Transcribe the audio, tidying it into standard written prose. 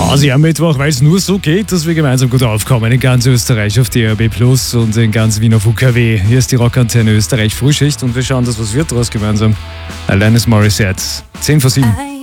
Quasi am Mittwoch, weil es nur so geht, dass wir gemeinsam gut aufkommen. In ganz Österreich auf DRB Plus und in ganz Wien auf UKW. Hier ist die Rockantenne Österreich Frühschicht und wir schauen, dass was wird daraus gemeinsam. Alanis Morissette, 10 vor 7.